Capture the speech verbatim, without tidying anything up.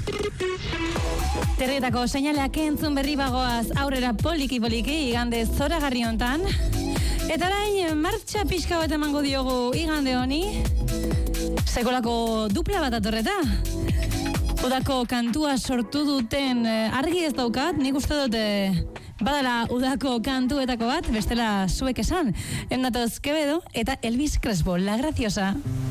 Terrietako seinaleak entzun berri bagoaz aurrera poliki-poliki igande zoragarri hontan. Eta orain martxa pixka bat emango diogu igande honi. Sekolako dupla bat atorreta. Udako kantua sortu duten argi ez daukat, nik uste dute badala udako kantuetako bat, bestela zuek esan. Ennatoz Quevedo eta Elvis Crespo, La Graciosa.